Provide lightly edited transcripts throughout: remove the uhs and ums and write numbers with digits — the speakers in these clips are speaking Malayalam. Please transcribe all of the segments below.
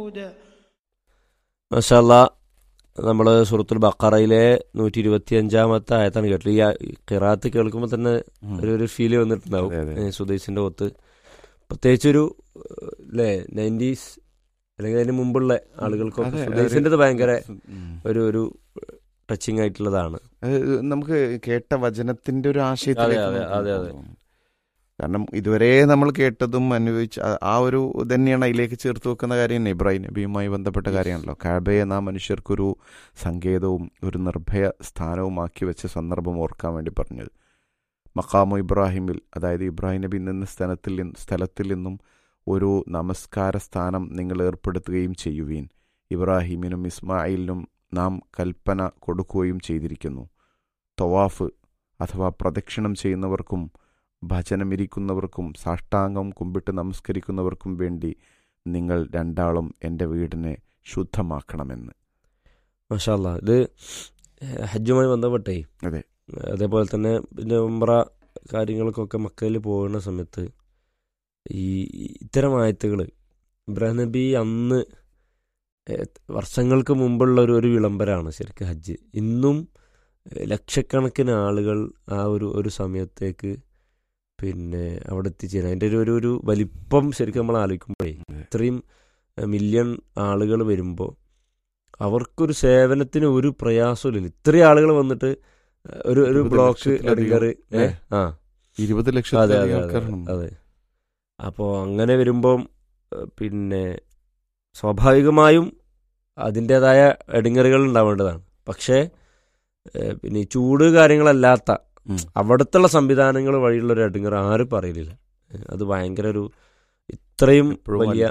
മാഷാ അല്ലാ, നമ്മൾ സൂറത്തുൽ ബഖറയിലെ 125 ആയത്താണ് കേട്ടത്. ഈ ഖിറാത്ത് കേൾക്കുമ്പോൾ തന്നെ ഒരു ഫീല് വന്നിട്ടുണ്ടാവും. സുദൈസിന്റെ ഒത്ത് പ്രത്യേകിച്ചൊരു അല്ലേ 90s അല്ലെങ്കിൽ അതിന് മുമ്പുള്ള ആളുകൾക്കൊക്കെ സുദൈസിന്റെ ഭയങ്കര ഒരു ടച്ചിങ് ആയിട്ടുള്ളതാണ്. നമുക്ക് കേട്ട വചനത്തിന്റെ ഒരു ആശയത്തിലേക്ക്. അതെ. കാരണം ഇതുവരെ നമ്മൾ കേട്ടതും അനുഭവിച്ച ആ ഒരു തന്നെയാണ് അതിലേക്ക് ചേർത്ത് വെക്കുന്ന കാര്യം. ഇബ്രാഹിം നബിയുമായി ബന്ധപ്പെട്ട കാര്യമാണല്ലോ. കഅബയെ നാം മനുഷ്യർക്കൊരു സങ്കേതവും ഒരു നിർഭയ സ്ഥാനവുമാക്കി വെച്ച സന്ദർഭം ഓർക്കാൻ വേണ്ടി പറഞ്ഞത്. മഖാമു ഇബ്രാഹിമിൽ, അതായത് ഇബ്രാഹിം നബി നിന്ന സ്ഥലത്തിൽ നിന്നും ഒരു നമസ്കാര സ്ഥാനം നിങ്ങൾ ഏർപ്പെടുത്തുകയും ചെയ്യുവീൻ. ഇബ്രാഹിമിനും ഇസ്മായിലിനും നാം കൽപ്പന കൊടുക്കുകയും ചെയ്തിരിക്കുന്നു. തവാഫ് അഥവാ പ്രദക്ഷിണം ചെയ്യുന്നവർക്കും ഭജനമിരിക്കുന്നവർക്കും സാഷ്ടാംഗം കുമ്പിട്ട് നമസ്കരിക്കുന്നവർക്കും വേണ്ടി നിങ്ങൾ രണ്ടാളും എൻ്റെ വീടിനെ ശുദ്ധമാക്കണമെന്ന്. മാഷാ അല്ലാ, ഇത് ഹജ്ജുമായി ബന്ധപ്പെട്ടേ. അതെ. അതേപോലെ തന്നെ പിന്നെ ഉംറ കാര്യങ്ങൾക്കൊക്കെ മക്കയിൽ പോകുന്ന സമയത്ത് ഇത്തരം ആയത്തുകൾ ഇബ്രാഹിം നബി അന്ന് വർഷങ്ങൾക്ക് മുമ്പുള്ള ഒരു വിളംബരമാണ് ശരിക്കും ഹജ്ജ്. ഇന്നും ലക്ഷക്കണക്കിന് ആളുകൾ ആ ഒരു സമയത്തേക്ക് പിന്നെ അവിടെ എത്തിച്ചേരാൻ അതിൻ്റെ ഒരു വലിപ്പം ശരിക്കും നമ്മൾ ആലോചിക്കുമ്പോഴേ, ഇത്രയും മില്യൺ ആളുകൾ വരുമ്പോൾ അവർക്കൊരു സേവനത്തിന് ഒരു പ്രയാസമില്ല. ഇത്രയും ആളുകൾ വന്നിട്ട് ഒരു ബ്ലോക്ക് 20 ലക്ഷം. അതെ. അപ്പോൾ അങ്ങനെ വരുമ്പം പിന്നെ സ്വാഭാവികമായും അതിൻ്റെതായ ഇടങ്ങറുകൾ ഉണ്ടാവേണ്ടതാണ്. പക്ഷേ പിന്നെ ഈ ചൂട് കാര്യങ്ങളല്ലാത്ത അവിടുത്തെ സംവിധാനങ്ങൾ വഴിയുള്ള ഒരു ഇടങ്ങറ് ആരും പറയലില്ല. അത് ഭയങ്കര ഒരു ഇത്രയും വലിയ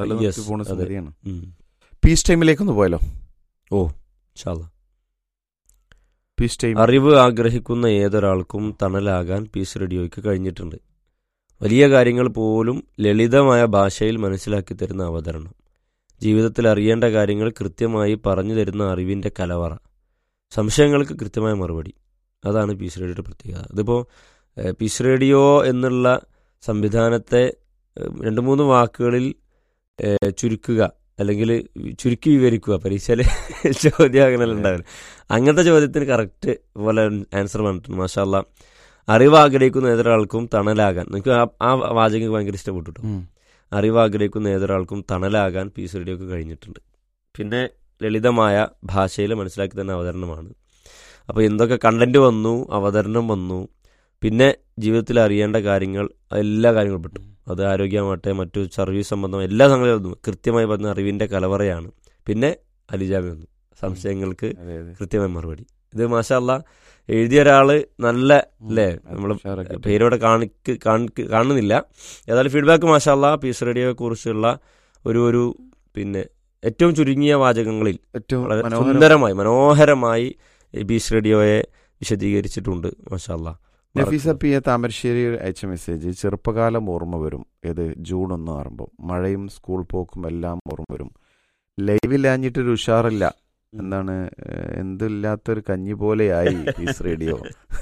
പീസ് ടൈമിലേക്കൊന്ന് പോയാലോ? ഇൻഷാ അല്ലാ. Piece time. അറിവ് ആഗ്രഹിക്കുന്ന ഏതൊരാൾക്കും തണലാകാൻ പീസ് റേഡിയോയ്ക്ക് കഴിഞ്ഞിട്ടുണ്ട്. വലിയ കാര്യങ്ങൾ പോലും ലളിതമായ ഭാഷയിൽ മനസ്സിലാക്കി തരുന്ന അവതരണം, ജീവിതത്തിൽ അറിയേണ്ട കാര്യങ്ങൾ കൃത്യമായി പറഞ്ഞു തരുന്ന അറിവിൻ്റെ കലവറ, സംശയങ്ങൾക്ക് കൃത്യമായ മറുപടി. അതാണ് പീസ് റേഡിയോയുടെ പ്രത്യേകത. അതിപ്പോൾ പീസ് റേഡിയോ എന്നുള്ള സംവിധാനത്തെ 2-3 വാക്കുകളിൽ ചുരുക്കുക അല്ലെങ്കിൽ ചുരുക്കി വിവരിക്കുക. പരീക്ഷയിൽ ചോദ്യം അങ്ങനെ ഉണ്ടാവില്ല. അങ്ങനത്തെ ചോദ്യത്തിന് കറക്റ്റ് പോലെ ആൻസർ പറഞ്ഞിട്ടുണ്ട്. മാഷാ അല്ലാ. അറിവ് ആഗ്രഹിക്കുന്ന ഏതൊരാൾക്കും തണലാകാൻ, നിങ്ങൾക്ക് ആ വാചകം ഭയങ്കര ഇഷ്ടപ്പെട്ടു കേട്ടോ. അറിവ് ആഗ്രഹിക്കുന്ന ഏതൊരാൾക്കും തണലാകാൻ പീസ് റേഡിയോക്ക് കഴിഞ്ഞിട്ടുണ്ട്. പിന്നെ ലളിതമായ ഭാഷയിൽ മനസ്സിലാക്കി തന്നെ അവതരണമാണ്. അപ്പോൾ എന്തൊക്കെ കണ്ടന്റ് വന്നു, അവതരണം വന്നു, പിന്നെ ജീവിതത്തിൽ അറിയേണ്ട കാര്യങ്ങൾ എല്ലാ കാര്യങ്ങളും പെട്ടു. അത് ആരോഗ്യമാവട്ടെ, മറ്റു സർവീസ് സംബന്ധം എല്ലാ സംഗതികളും കൃത്യമായി പറഞ്ഞ അറിവിൻ്റെ കലവറയാണ്. പിന്നെ അലിജാമി വന്നു, സംശയങ്ങൾക്ക് കൃത്യമായ മറുപടി. ഇത് മാഷാ അല്ലാ എഴുതിയ ഒരാൾ നല്ല അല്ലേ, നമ്മൾ പേരോടെ കാണുന്നില്ല. ഏതായാലും ഫീഡ്ബാക്ക് മാഷാ അല്ലാ പീസ് റേഡിയോയെ കുറിച്ചുള്ള ഒരു പിന്നെ ഏറ്റവും ചുരുങ്ങിയ വാചകങ്ങളിൽ സുന്ദരമായി മനോഹരമായി പീസ് റേഡിയോയെ വിശദീകരിച്ചിട്ടുണ്ട്. മാഷാ അല്ലാ. നഫീസ പി എ താമരശ്ശേരി അയച്ച മെസ്സേജ്: ചെറുപ്പകാലം ഓർമ്മ വരും. ഇത് ജൂൺ 1 ആകുമ്പോൾ മഴയും സ്കൂൾ പോക്കും എല്ലാം ഓർമ്മ വരും. ലൈവില്ലാഞ്ഞിട്ടൊരു ഉഷാറില്ല എന്താണ്, എന്തില്ലാത്തൊരു കഞ്ഞി പോലെയായി piece radio.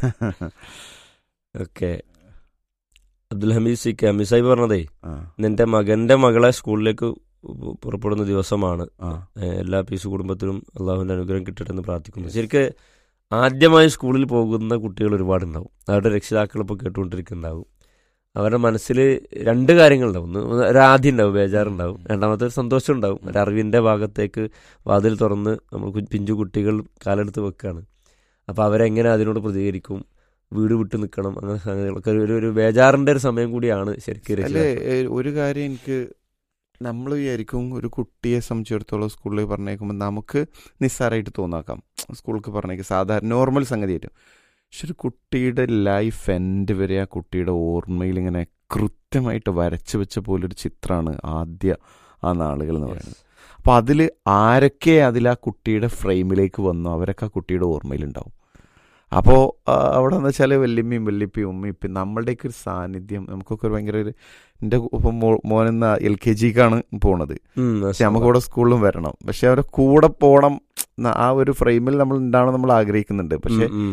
Okay. Abdul Hameed C K മിസായി പറഞ്ഞതേ, നിന്റെ മകന്റെ മകളെ സ്കൂളിലേക്ക് പുറപ്പെടുന്ന ദിവസമാണ്. എല്ലാ പീസ് കുടുംബത്തിലും അള്ളാഹുവിന്റെ അനുഗ്രഹം കിട്ടട്ടെ എന്ന് പ്രാർത്ഥിക്കുന്നു. ശരിക്ക് ആദ്യമായി സ്കൂളിൽ പോകുന്ന കുട്ടികൾ ഒരുപാടുണ്ടാവും. അവരുടെ രക്ഷിതാക്കളിപ്പോൾ കേട്ടുകൊണ്ടിരിക്കുന്നുണ്ടാവും. അവരുടെ മനസ്സിൽ 2 കാര്യങ്ങളുണ്ടാവും. ഒരു ആദ്യം ഉണ്ടാവും, ബേജാറുണ്ടാവും. രണ്ടാമത്തെ ഒരു സന്തോഷം ഉണ്ടാവും. ഒരു അറിവിൻ്റെ ഭാഗത്തേക്ക് വാതിൽ തുറന്ന് നമ്മൾ പിഞ്ചു കുട്ടികൾ കാലെടുത്ത് വെക്കുകയാണ്. അപ്പോൾ അവരെങ്ങനെ അതിനോട് പ്രതികരിക്കും, വീട് വിട്ട് നിൽക്കണം, അങ്ങനെ സംഗതികളൊക്കെ ഒരു ബേജാറിൻ്റെ ഒരു സമയം കൂടിയാണ് ശരിക്കും. ഒരു കാര്യം എനിക്ക് നമ്മൾ വിചാരിക്കും, ഒരു കുട്ടിയെ സംബന്ധിച്ചിടത്തോളം സ്കൂളിൽ പറഞ്ഞേക്കുമ്പോൾ നമുക്ക് നിസ്സാരമായിട്ട് തോന്നാക്കാം, സ്കൂളിലേക്ക് പറഞ്ഞേക്കും സാധാരണ നോർമൽ സംഗതിയായിട്ട്. പക്ഷെ ഒരു കുട്ടിയുടെ ലൈഫ് എൻഡ് വരെ ആ കുട്ടിയുടെ ഓർമ്മയിൽ ഇങ്ങനെ കൃത്യമായിട്ട് വരച്ചു വെച്ച പോലൊരു ചിത്രമാണ് ആദ്യ ആ നാളുകൾ എന്ന് പറയുന്നത്. അപ്പോൾ അതിൽ ആരൊക്കെ ആ കുട്ടിയുടെ ഫ്രെയിമിലേക്ക് വന്നു അവരൊക്കെ ആ കുട്ടിയുടെ ഓർമ്മയിലുണ്ടാവും. അപ്പോൾ അവിടെ എന്ന് വെച്ചാൽ വല്യമ്മയും വല്യപ്പയും ഉമ്മയും നമ്മളുടെയൊക്കെ ഒരു സാന്നിധ്യം നമുക്കൊക്കെ ഭയങ്കര എൻ്റെ ഇപ്പം മോനെന്ന LKGക്കാണ് പോണത്. പക്ഷെ നമുക്കിവിടെ സ്കൂളിലും വരണം, പക്ഷെ അവരെ കൂടെ പോകണം ആ ഒരു ഫ്രെയിമിൽ നമ്മൾ ഉണ്ടാവണം നമ്മൾ ആഗ്രഹിക്കുന്നുണ്ട്. പക്ഷെ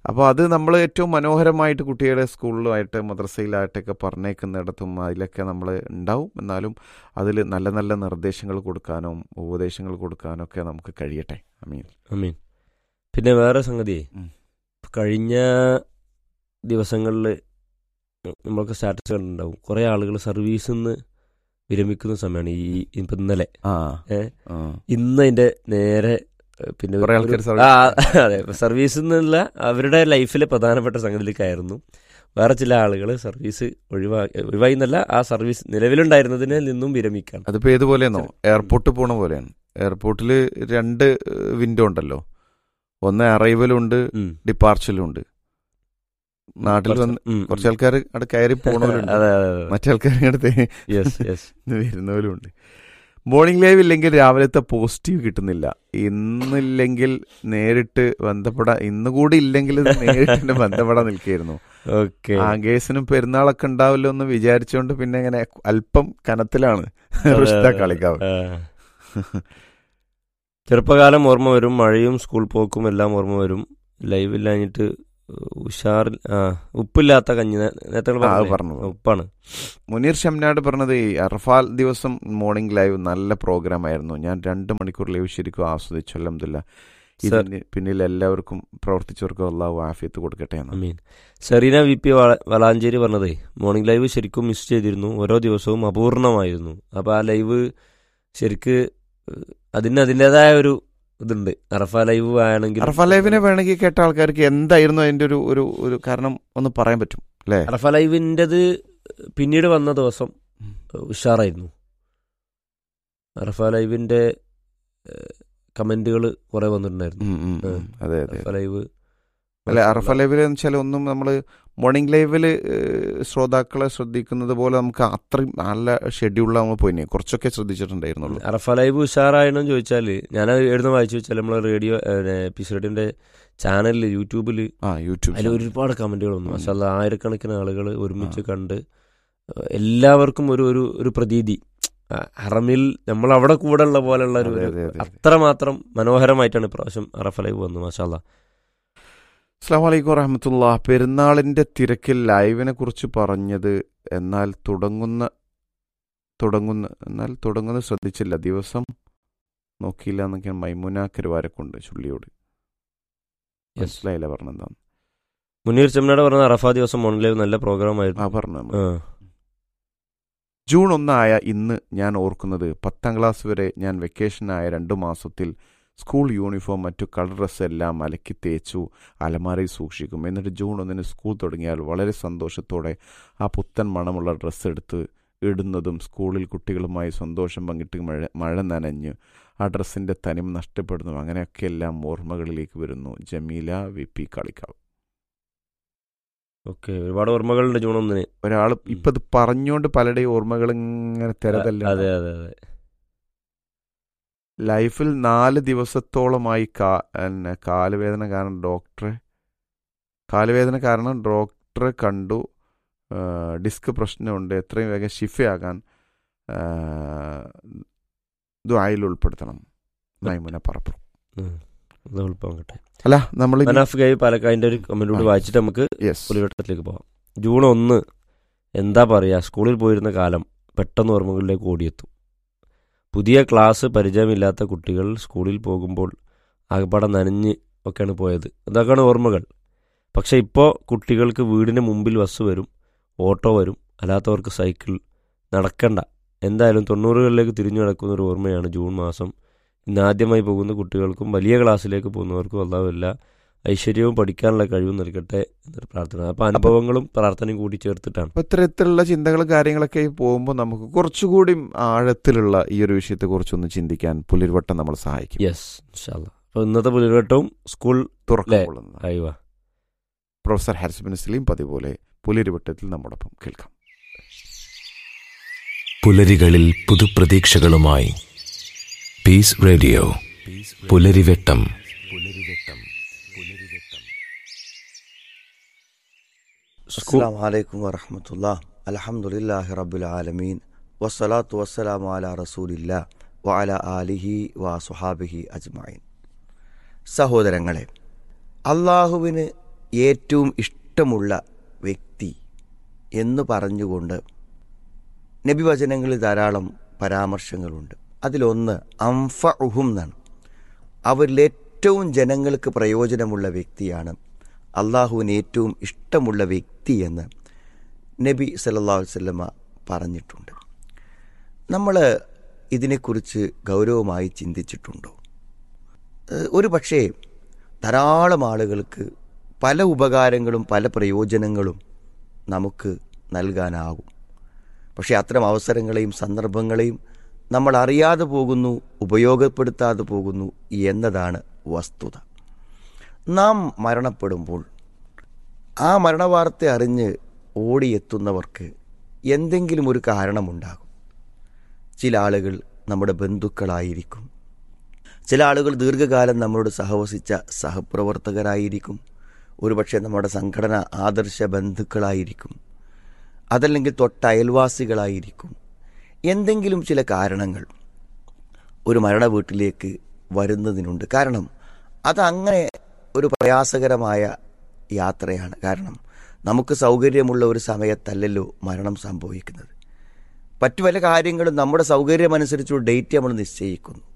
അപ്പോൾ അത് നമ്മൾ ഏറ്റവും മനോഹരമായിട്ട് കുട്ടികളെ സ്കൂളിലുമായിട്ട് മദ്രസയിലായിട്ടൊക്കെ പറഞ്ഞേക്കുന്നിടത്തും അതിലൊക്കെ നമ്മൾ ഉണ്ടാവും. എന്നാലും അതിൽ നല്ല നല്ല നിർദ്ദേശങ്ങൾ കൊടുക്കാനും ഉപദേശങ്ങൾ കൊടുക്കാനും ഒക്കെ നമുക്ക് കഴിയട്ടെ. അമീൻ അമീൻ. പിന്നെ വേറെ സംഗതി, കഴിഞ്ഞ ദിവസങ്ങളിൽ നമ്മൾക്ക് സ്റ്റാറ്റസ് കണ്ടുണ്ടാവും, കുറേ ആളുകൾ സർവീസിൽ നിന്ന് വിരമിക്കുന്ന സമയമാണ് ഇപ്പം ഇന്നലെ. ഇന്ന് അതിൻ്റെ നേരെ പിന്നെ അതെ, സർവീസിൽ നിന്നുള്ള അവരുടെ ലൈഫിലെ പ്രധാനപ്പെട്ട സംഗതിയിലേക്കായിരുന്നു. വേറെ ചില ആളുകൾ സർവീസ് ഒഴിവായി എന്നല്ല, ആ സർവീസ് നിലവിലുണ്ടായിരുന്നതിന് നിന്നും വിരമിക്കാം. അതിപ്പോൾ ഏതുപോലെയെന്നോ, എയർപോർട്ടിൽ പോണ പോലെയാണ്. എയർപോർട്ടിൽ 2 വിൻഡോ ഉണ്ടല്ലോ, ഒന്ന് അറൈവലും ഉണ്ട്, ഡിപ്പാർച്ചലും ഉണ്ട്. നാട്ടിൽ വന്ന് കുറച്ച് ആൾക്കാർ അവിടെ കയറി പോണവരുണ്ട്, മറ്റേ ആൾക്കാർ ഇങ്ങോട്ട് വരുന്നവരും ഉണ്ട്. മോർണിംഗ് ലൈവ് ഇല്ലെങ്കിൽ രാവിലത്തെ പോസിറ്റീവ് കിട്ടുന്നില്ല. ഇന്നില്ലെങ്കിൽ നേരിട്ട് ബന്ധപ്പെടാൻ, ഇന്ന് കൂടി ഇല്ലെങ്കിൽ നേരിട്ട് ബന്ധപ്പെടാൻ നിൽക്കുകയായിരുന്നു. ആഗേസിനും പെരുന്നാളൊക്കെ ഉണ്ടാവില്ലോ എന്ന് വിചാരിച്ചുകൊണ്ട് പിന്നെ ഇങ്ങനെ അല്പം കനത്തിലാണ് കളിക്കാവ്. ചെറുപ്പകാലം ഓർമ്മ വരും, മഴയും സ്കൂൾ പോക്കും എല്ലാം ഓർമ്മ വരും. ലൈവ് ഇല്ലാഞ്ഞിട്ട് ഉഷാറിൽ ഉപ്പില്ലാത്ത കഞ്ഞി നേരത്തെ പറഞ്ഞു, ഉപ്പാണ്. മുനീർ ഷംനാട് പറഞ്ഞത്, ഈ അറഫാൽ ദിവസം മോർണിംഗ് ലൈവ് നല്ല പ്രോഗ്രാം ആയിരുന്നു. ഞാൻ 2 മണിക്കൂർ ലൈവ് ശരിക്കും ആസ്വദിച്ചു. അൽഹംദുലില്ലാ. ഇതിന് പിന്നിൽ എല്ലാവർക്കും പ്രവർത്തിച്ചവർക്കും അല്ലാഹു ആഫിയത്ത് കൊടുക്കട്ടെ. ആമീൻ. സെറീന VP വളാഞ്ചേരി പറഞ്ഞത്, മോർണിംഗ് ലൈവ് ശരിക്കും മിസ് ചെയ്തിരുന്നു. ഓരോ ദിവസവും അപൂർണമായിരുന്നു. അപ്പോൾ ആ ലൈവ് ശരിക്ക് അതിൻ്റെതായ ഒരു ഇതുണ്ട്. അറഫ ലൈവ് ആണെങ്കിൽ, അറഫ ലൈവിനെ വേണമെങ്കിൽ കേട്ട ആൾക്കാർക്ക് എന്തായിരുന്നു അതിൻ്റെ ഒരു കാരണം ഒന്ന് പറയാൻ പറ്റും അല്ലേ? അറഫ ലൈവിൻ്റെത് പിന്നീട് വന്ന ദിവസം ഉഷാറായിരുന്നു. അറഫ ലൈവിൻ്റെ കമന്റുകൾ കുറെ വന്നിട്ടുണ്ടായിരുന്നു. അറഫ ലൈവ് അല്ല, അറഫ ലൈവിൽ എന്ന് വെച്ചാൽ ഒന്നും നമ്മൾ മോർണിംഗ് ലൈവിൽ ശ്രോതാക്കളെ ശ്രദ്ധിക്കുന്നത് പോലെ നമുക്ക് അത്രയും നല്ല ഷെഡ്യൂളിലാകുമ്പോൾ പോയിന് കുറച്ചൊക്കെ ശ്രദ്ധിച്ചിട്ടുണ്ടായിരുന്നുള്ളൂ. അറഫ ലൈവ് ഉഷാറായെന്ന് ചോദിച്ചാൽ ഞാൻ എഴുതുന്ന വായിച്ചു വെച്ചാൽ നമ്മൾ റേഡിയോ എപ്പിസോഡിന്റെ ചാനലിൽ യൂട്യൂബിൽ അതിൽ ഒരുപാട് കമന്റുകൾ വന്നു. പക്ഷെ അത് ആയിരക്കണക്കിന് ആളുകൾ ഒരുമിച്ച് കണ്ട് എല്ലാവർക്കും ഒരു പ്രതീതി ഹറമിൽ നമ്മൾ അവിടെ കൂടെ ഉള്ള പോലെയുള്ള ഒരു അത്രമാത്രം മനോഹരമായിട്ടാണ് ഇപ്രാവശ്യം അറഫ ലൈവ് വന്നു. മാഷാ അല്ലാ. അസ്സലാമു അലൈക്കും വറഹ്മത്തുള്ളാഹി. പെരുന്നാളിൻ്റെ തിരക്കിൽ ലൈവിനെ കുറിച്ച് പറഞ്ഞത്, എന്നാൽ തുടങ്ങുന്ന ശ്രദ്ധിച്ചില്ല, ദിവസം നോക്കിയില്ല എന്നൊക്കെയാണ് മൈമുന കരുവാരക്കുണ്ട് ചുള്ളിയോട്. മനസ്സിലായില്ല പറഞ്ഞെന്താണ്. മുനീർ ചെമ്മനാട് പറഞ്ഞ അറഫ ദിവസം മോർണിംഗ് ലൈവ് നല്ല പ്രോഗ്രാം ആയിരുന്നു. പറഞ്ഞു. ജൂൺ 1 ഇന്ന് ഞാൻ ഓർക്കുന്നത്, 10ാം ക്ലാസ് വരെ ഞാൻ വെക്കേഷനായ 2 മാസത്തിൽ സ്കൂൾ യൂണിഫോം മറ്റു കളർ ഡ്രസ്സ് എല്ലാം അലക്കി തേച്ചു അലമാരയിൽ സൂക്ഷിക്കും. എന്നിട്ട് ജൂൺ 1 സ്കൂൾ തുടങ്ങിയാൽ വളരെ സന്തോഷത്തോടെ ആ പുത്തൻ മണമുള്ള ഡ്രസ്സ് എടുത്ത് ഇടുന്നതും സ്കൂളിൽ കുട്ടികളുമായി സന്തോഷം പങ്കിട്ട് മഴ നനഞ്ഞ് ആ ഡ്രസ്സിൻ്റെ തനിമ നഷ്ടപ്പെടുന്നു. അങ്ങനെയൊക്കെ എല്ലാം ഓർമ്മകളിലേക്ക് വരുന്നു. ജമീല VP കളിക്കാവ്. ഓക്കെ, ഒരുപാട് ഓർമ്മകളുണ്ട് ജൂൺ 1. ഒരാൾ ഇപ്പം ഇത് പറഞ്ഞുകൊണ്ട് പലരുടെയും ഓർമ്മകൾ ഇങ്ങനെ തിരതല്ല. അതെ അതെ അതെ. ലൈഫിൽ 4 ദിവസത്തോളമായി കാലുവേദന കാരണം ഡോക്ടറെ കണ്ടു. ഡിസ്ക് പ്രശ്നമുണ്ട്. എത്രയും വേഗം ഷിഫയാകാൻ ദുആയിൽ ഉൾപ്പെടുത്തണം. മൈമുന പറപ്പുറം. അല്ല, നമ്മൾ പാലക്കാടിന്റെ ഒരു കമന്റ് വായിച്ചിട്ട് നമുക്ക് പുലിവട്ടത്തിലേക്ക് പോകാം. ജൂൺ 1 എന്താ പറയുക, സ്കൂളിൽ പോയിരുന്ന കാലം പെട്ടെന്ന് ഓർമ്മകളിലേക്ക് ഓടിയെത്തും. പുതിയ ക്ലാസ് പരിചയമില്ലാത്ത കുട്ടികൾ സ്കൂളിൽ പോകുമ്പോൾ ആകപ്പാടെ നനഞ്ഞ് ഒക്കെയാണ് പോയത്. അതൊക്കെയാണ് ഓർമ്മകൾ. പക്ഷെ ഇപ്പോൾ കുട്ടികൾക്ക് വീടിന് മുമ്പിൽ ബസ് വരും, ഓട്ടോ വരും, അല്ലാത്തവർക്ക് സൈക്കിൾ, നടക്കണ്ട. എന്തായാലും 90കളിലേക്ക് തിരിഞ്ഞു നടക്കുന്ന ഒരു ഓർമ്മയാണ് ജൂൺ മാസം. ഇന്നാദ്യമായി പോകുന്ന കുട്ടികൾക്കും വലിയ ക്ലാസ്സിലേക്ക് പോകുന്നവർക്കും അല്ലാഹു എല്ലാ ഐശ്വര്യവും പഠിക്കാനുള്ള കഴിവും നൽകട്ടെ എന്നൊരു പ്രാർത്ഥന. അപ്പോൾ അനുഭവങ്ങളും പ്രാർത്ഥനയും കൂടി ചേർത്തിട്ടാണ്. അപ്പോൾ ഇത്തരത്തിലുള്ള ചിന്തകളും കാര്യങ്ങളൊക്കെ പോകുമ്പോൾ നമുക്ക് കുറച്ചുകൂടി ആഴത്തിലുള്ള ഈ ഒരു വിഷയത്തെ കുറിച്ചൊന്ന് ചിന്തിക്കാൻ പുലിർവട്ടം നമ്മളെ സഹായിക്കും. യെസ്, ഇൻഷാ അല്ലാഹ്. അപ്പോൾ ഇന്നത്തെ പുലിർവട്ടവും സ്കൂൾ തുറക്കുമ്പോൾ പ്രൊഫസർ ഹാരിസ് ബിൻ സലീം പതിപോലെ പുലിർവട്ടത്തിൽ നമ്മോടൊപ്പം കേൾക്കാം. പുലരികളിൽ പുതുപ്രതീക്ഷകളുമായി പീസ് റേഡിയോ പുലരിവെട്ടം. അസ്സലാമു അലൈക്കും വറഹ്മത്തുള്ളാഹി. അൽഹംദുലില്ലാഹി റബ്ബിൽ ആലമീൻ വസ്സലാത്തു വസ്സലാമു അലാ റസൂലില്ലാഹി വഅലാ ആലിഹി വസുഹാബിഹി അജ്മഈൻ. സഹോദരങ്ങളെ, അള്ളാഹുവിന് ഏറ്റവും ഇഷ്ടമുള്ള വ്യക്തി എന്ന് പറഞ്ഞുകൊണ്ട് നബി വചനങ്ങളിൽ ധാരാളം പരാമർശങ്ങളുണ്ട്. അതിലൊന്ന് അംഫഉഹും എന്നാണ്. അവരിൽ ഏറ്റവും ജനങ്ങൾക്ക് പ്രയോജനമുള്ള വ്യക്തിയാണ് അള്ളാഹുവിന് ഏറ്റവും ഇഷ്ടമുള്ള വ്യക്തി എന്ന് നബി സല്ലല്ലാഹു അലൈഹി വസല്ലമ പറഞ്ഞിട്ടുണ്ട്. നമ്മൾ ഇതിനെക്കുറിച്ച് ഗൗരവമായി ചിന്തിച്ചിട്ടുണ്ടോ? ഒരു പക്ഷേ ധാരാളം ആളുകൾക്ക് പല ഉപകാരങ്ങളും പല പ്രയോജനങ്ങളും നമുക്ക് നൽകാനാകും. പക്ഷേ അത്തരം അവസരങ്ങളെയും സന്ദർഭങ്ങളെയും നമ്മൾ അറിയാതെ പോകുന്നു, ഉപയോഗപ്പെടുത്താതെ പോകുന്നു എന്നതാണ് വസ്തുത. നാം മരണപ്പെടുമ്പോൾ ആ മരണവാർത്ത അറിഞ്ഞ് ഓടിയെത്തുന്നവർക്ക് എന്തെങ്കിലും ഒരു കാരണമുണ്ടാകും. ചില ആളുകൾ നമ്മുടെ ബന്ധുക്കളായിരിക്കും, ചില ആളുകൾ ദീർഘകാലം നമ്മളോട് സഹവസിച്ച സഹപ്രവർത്തകരായിരിക്കും, ഒരുപക്ഷെ നമ്മുടെ സംഘടന ആദർശ ബന്ധുക്കളായിരിക്കും, അതല്ലെങ്കിൽ തൊട്ട അയൽവാസികളായിരിക്കും. എന്തെങ്കിലും ചില കാരണങ്ങൾ ഒരു മരണ വീട്ടിലേക്ക് വരുന്നതിനുണ്ട്. കാരണം അതങ്ങനെ ഒരു പ്രയാസകരമായ യാത്രയാണ്. കാരണം നമുക്ക് സൗകര്യമുള്ള ഒരു സമയത്തല്ലല്ലോ മരണം സംഭവിക്കുന്നത്. മറ്റു പല കാര്യങ്ങളും നമ്മുടെ സൗകര്യമനുസരിച്ചുള്ള ഡേറ്റ് നമ്മൾ നിശ്ചയിക്കുന്നു.